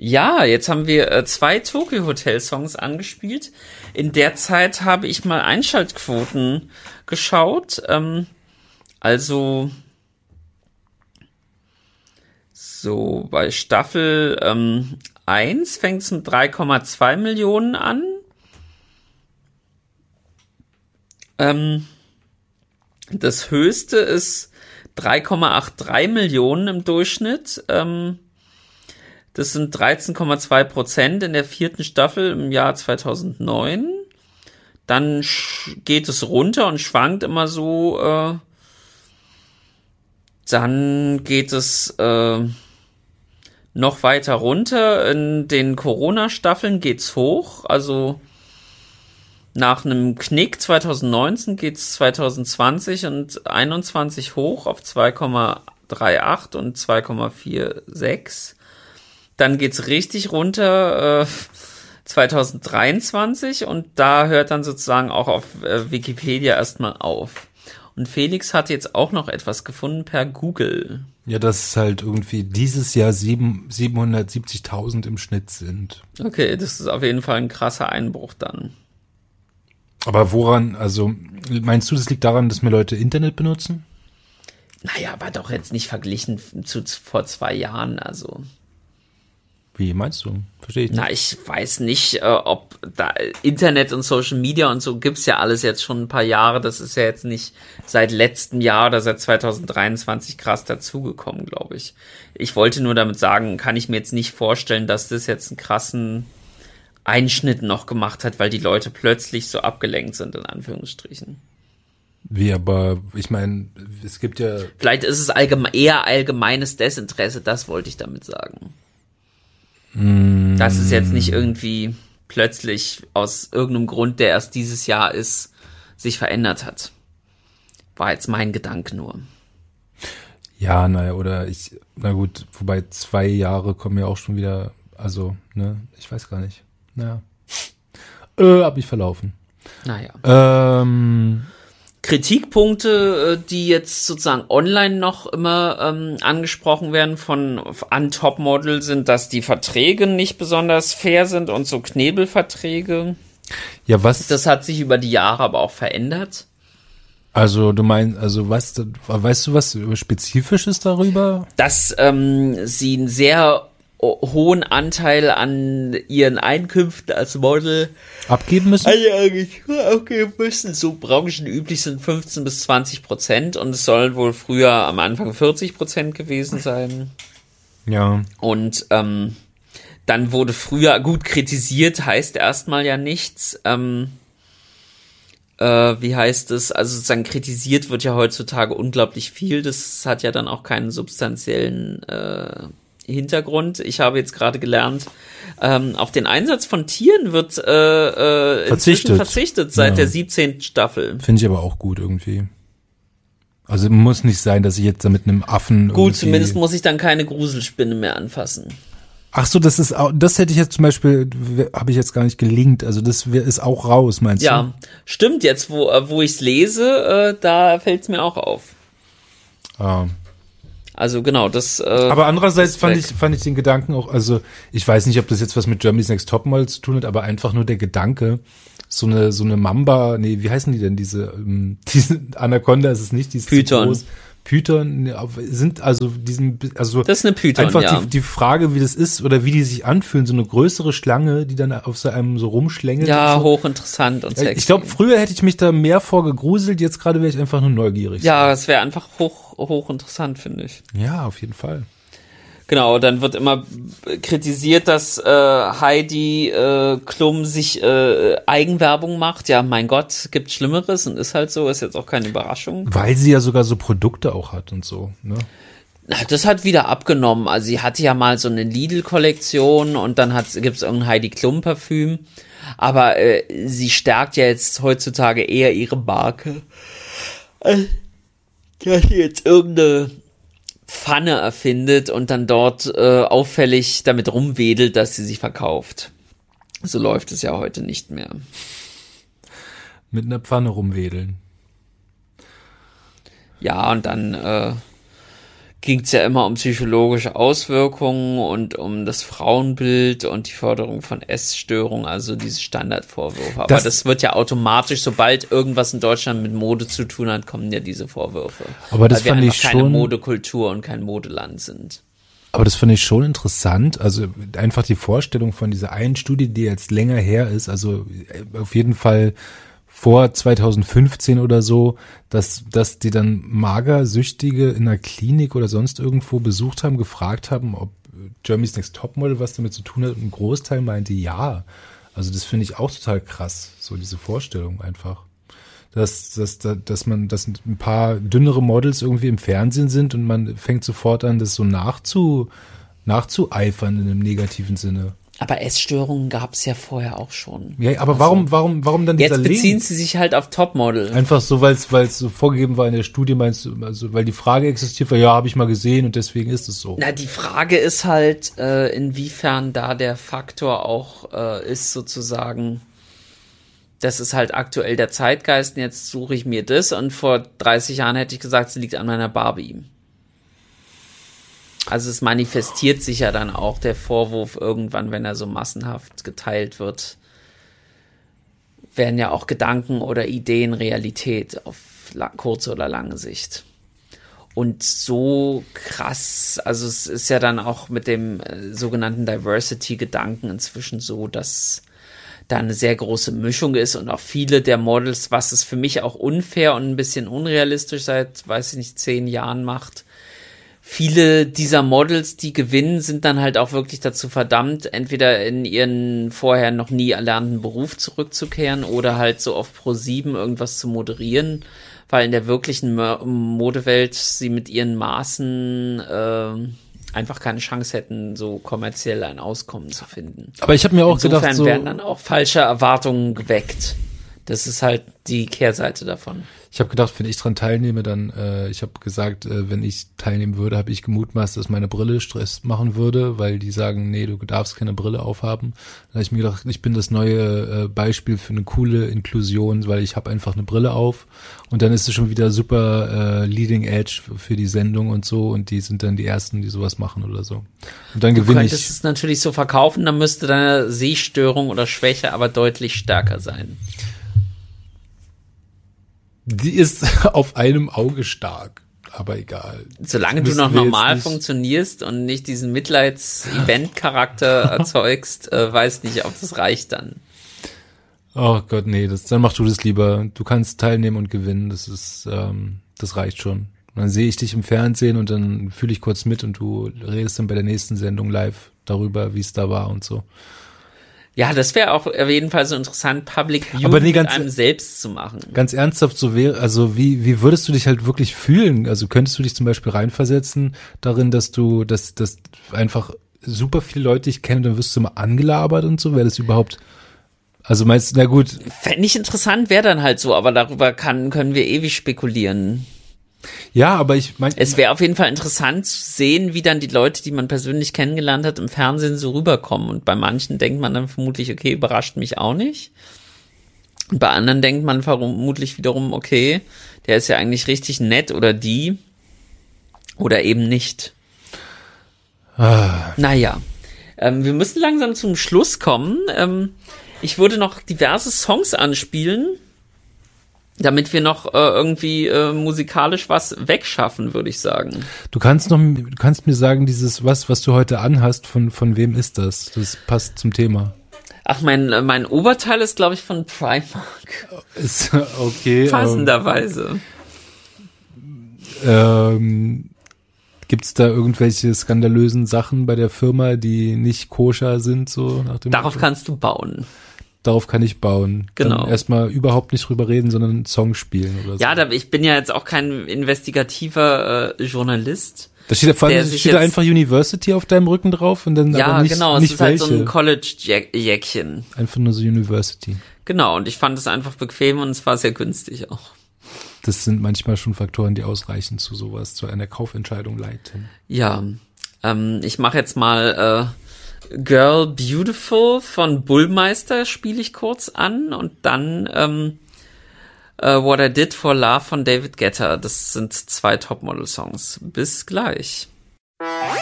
Ja, jetzt haben wir 2 Tokyo Hotel Songs angespielt. In der Zeit habe ich mal Einschaltquoten geschaut. Also so bei Staffel 1 fängt es mit 3,2 Millionen an. Das höchste ist 3,83 Millionen im Durchschnitt. Das sind 13,2% in der 4. Staffel im Jahr 2009. Dann geht es runter und schwankt immer so. Dann geht es noch weiter runter. In den Corona-Staffeln geht's hoch. Also nach einem Knick 2019 geht's 2020 und 2021 hoch auf 2,38 und 2,46. Dann geht's richtig runter 2023 und da hört dann sozusagen auch auf Wikipedia erstmal auf. Und Felix hat jetzt auch noch etwas gefunden per Google. Ja, dass es halt irgendwie dieses Jahr 770.000 im Schnitt sind. Okay, das ist auf jeden Fall ein krasser Einbruch dann. Aber woran, also meinst du, das liegt daran, dass mehr Leute Internet benutzen? Naja, aber doch jetzt nicht verglichen zu vor 2 Jahren, also. Wie meinst du? Verstehe ich nicht. Na, ich weiß nicht, ob da Internet und Social Media und so gibt's ja alles jetzt schon ein paar Jahre. Das ist ja jetzt nicht seit letztem Jahr oder seit 2023 krass dazugekommen, glaube ich. Ich wollte nur damit sagen, kann ich mir jetzt nicht vorstellen, dass das jetzt einen krassen Einschnitt noch gemacht hat, weil die Leute plötzlich so abgelenkt sind, in Anführungsstrichen. Wie, aber ich meine, es gibt ja... Vielleicht ist es eher allgemeines Desinteresse, das wollte ich damit sagen. Dass es jetzt nicht irgendwie plötzlich aus irgendeinem Grund, der erst dieses Jahr ist, sich verändert hat. War jetzt mein Gedanke nur. Ja, naja, na gut, wobei 2 Jahre kommen ja auch schon wieder, also, ne, ich weiß gar nicht. Naja. Hab ich verlaufen. Naja. Kritikpunkte, die jetzt sozusagen online noch immer angesprochen werden an Topmodel, sind, dass die Verträge nicht besonders fair sind und so Knebelverträge. Ja, was? Das hat sich über die Jahre aber auch verändert. Also du meinst, also weißt du was Spezifisches darüber? Dass sie einen sehr hohen Anteil an ihren Einkünften als Model abgeben müssen? Eigentlich abgeben müssen. So branchenüblich sind 15-20% und es sollen wohl früher am Anfang 40% gewesen sein. Ja. Und dann wurde früher gut kritisiert, heißt erstmal ja nichts. Wie heißt es? Also sozusagen kritisiert wird ja heutzutage unglaublich viel. Das hat ja dann auch keinen substanziellen Hintergrund. Ich habe jetzt gerade gelernt, auf den Einsatz von Tieren wird inzwischen verzichtet seit der 17. Staffel. Finde ich aber auch gut irgendwie. Also muss nicht sein, dass ich jetzt da mit einem Affen gut, zumindest muss ich dann keine Gruselspinne mehr anfassen. Ach so, das hätte ich jetzt zum Beispiel, habe ich jetzt gar nicht gelinkt. Also das ist auch raus, meinst du? Ja, stimmt. Jetzt, wo ich es lese, da fällt es mir auch auf. Ah. Also genau, das. Aber andererseits fand ich den Gedanken auch, also ich weiß nicht, ob das jetzt was mit Germany's Next Topmodel zu tun hat, aber einfach nur der Gedanke, so eine Mamba, nee, wie heißen die denn, diese Anaconda ist es nicht, die ist Python. Python sind also das ist eine Python, einfach ja. die Frage, wie das ist oder wie die sich anfühlen, so eine größere Schlange, die dann auf so einem so rumschlängelt. Ja, so. Hochinteressant und sexy. Ich glaube, früher hätte ich mich da mehr vorgegruselt, jetzt gerade wäre ich einfach nur neugierig. Ja, es wäre einfach hochinteressant, finde ich. Ja, auf jeden Fall. Genau, dann wird immer kritisiert, dass Heidi Klum sich Eigenwerbung macht. Ja, mein Gott, gibt Schlimmeres und ist halt so, ist jetzt auch keine Überraschung. Weil sie ja sogar so Produkte auch hat und so, ne? Das hat wieder abgenommen. Also sie hatte ja mal so eine Lidl-Kollektion und dann gibt's irgendein Heidi Klum Parfüm. Aber sie stärkt ja jetzt heutzutage eher ihre Marke. Dass sie jetzt irgendeine Pfanne erfindet und dann dort auffällig damit rumwedelt, dass sie sich verkauft. So läuft es ja heute nicht mehr. Mit einer Pfanne rumwedeln. Ja, und dann ging es ja immer um psychologische Auswirkungen und um das Frauenbild und die Förderung von Essstörungen, also diese Standardvorwürfe. Aber das wird ja automatisch, sobald irgendwas in Deutschland mit Mode zu tun hat, kommen ja diese Vorwürfe. Aber das fand ich schon, keine Modekultur und kein Modeland sind. Aber das fand ich schon interessant, also einfach die Vorstellung von dieser einen Studie, die jetzt länger her ist, also auf jeden Fall vor 2015 oder so, dass die dann Magersüchtige in einer Klinik oder sonst irgendwo besucht haben, gefragt haben, ob Germany's Next Topmodel was damit zu tun hat. Und ein Großteil meinte ja. Also das finde ich auch total krass, so diese Vorstellung einfach. Dass ein paar dünnere Models irgendwie im Fernsehen sind und man fängt sofort an, das so nachzueifern in einem negativen Sinne. Aber Essstörungen gab es ja vorher auch schon. Ja, aber warum dann dieser Link? Jetzt beziehen sie sich halt auf Topmodel. Einfach so, weil es so vorgegeben war in der Studie, meinst du, also weil die Frage existiert war, ja, habe ich mal gesehen und deswegen ist es so. Na, die Frage ist halt, inwiefern da der Faktor auch ist sozusagen, das ist halt aktuell der Zeitgeist und jetzt suche ich mir das und vor 30 Jahren hätte ich gesagt, es liegt an meiner Barbie. Also es manifestiert sich ja dann auch der Vorwurf irgendwann, wenn er so massenhaft geteilt wird, werden ja auch Gedanken oder Ideen Realität auf kurze oder lange Sicht. Und so krass, also es ist ja dann auch mit dem sogenannten Diversity-Gedanken inzwischen so, dass da eine sehr große Mischung ist und auch viele der Models, was es für mich auch unfair und ein bisschen unrealistisch seit, weiß ich nicht, 10 Jahren macht. Viele dieser Models, die gewinnen, sind dann halt auch wirklich dazu verdammt, entweder in ihren vorher noch nie erlernten Beruf zurückzukehren oder halt so auf Pro7 irgendwas zu moderieren, weil in der wirklichen Modewelt sie mit ihren Maßen einfach keine Chance hätten, so kommerziell ein Auskommen zu finden. Aber ich habe mir auch Insofern gedacht, so werden dann auch falsche Erwartungen geweckt. Das ist halt die Kehrseite davon. Ich habe gedacht, wenn ich dran teilnehme, dann, ich habe gesagt, wenn ich teilnehmen würde, habe ich gemutmaßt, dass meine Brille Stress machen würde, weil die sagen, nee, du darfst keine Brille aufhaben. Dann habe ich mir gedacht, ich bin das neue Beispiel für eine coole Inklusion, weil ich habe einfach eine Brille auf und dann ist es schon wieder super Leading Edge für die Sendung und so und die sind dann die Ersten, die sowas machen oder so. Und dann gewinne ich. Du könntest es natürlich so verkaufen, dann müsste deine Sehstörung oder Schwäche aber deutlich stärker sein. Die ist auf einem Auge stark, aber egal. Solange du noch normal funktionierst und nicht diesen Mitleids-Event-Charakter erzeugst, weiß nicht, ob das reicht dann. Oh Gott, nee, dann mach du das lieber. Du kannst teilnehmen und gewinnen, das reicht schon. Und dann sehe ich dich im Fernsehen und dann fühle ich kurz mit und du redest dann bei der nächsten Sendung live darüber, wie es da war und so. Ja, das wäre auch auf jeden Fall so interessant, Public Viewing mit einem selbst zu machen. Ganz ernsthaft, so wäre, also wie würdest du dich halt wirklich fühlen? Also könntest du dich zum Beispiel reinversetzen darin, dass einfach super viele Leute dich kennen und dann wirst du immer angelabert und so? Wäre das überhaupt, also meinst du, na gut. Fände ich interessant, wäre dann halt so, aber darüber können wir ewig spekulieren. Ja, aber ich meine, es wäre auf jeden Fall interessant zu sehen, wie dann die Leute, die man persönlich kennengelernt hat, im Fernsehen so rüberkommen. Und bei manchen denkt man dann vermutlich, okay, überrascht mich auch nicht. Und bei anderen denkt man vermutlich wiederum, okay, der ist ja eigentlich richtig nett oder die oder eben nicht. Naja, wir müssen langsam zum Schluss kommen. Ich würde noch diverse Songs anspielen, damit wir noch irgendwie musikalisch was wegschaffen, würde ich sagen. Du kannst mir sagen, dieses was du heute anhast, von wem ist das? Das passt zum Thema. Ach, mein Oberteil ist, glaube ich, von Primark. Ist okay. Passenderweise. Gibt's da irgendwelche skandalösen Sachen bei der Firma, die nicht koscher sind, so nach dem Darauf kannst du bauen. Darauf kann ich bauen. Genau. Dann erstmal überhaupt nicht drüber reden, sondern einen Song spielen oder so. Ja, ich bin ja jetzt auch kein investigativer Journalist. Da steht da einfach University auf deinem Rücken drauf und dann ja, aber nicht, genau, nicht es ist halt welche. so ein College-Jäckchen. Einfach nur so University. Genau, und ich fand es einfach bequem und es war sehr günstig auch. Das sind manchmal schon Faktoren, die ausreichend zu sowas, zu einer Kaufentscheidung leiten. Ja, ich mache jetzt mal Girl Beautiful von Bullmeister spiele ich kurz an und dann What I Did for Love von David Guetta. Das sind 2 Topmodel-Songs. Bis gleich.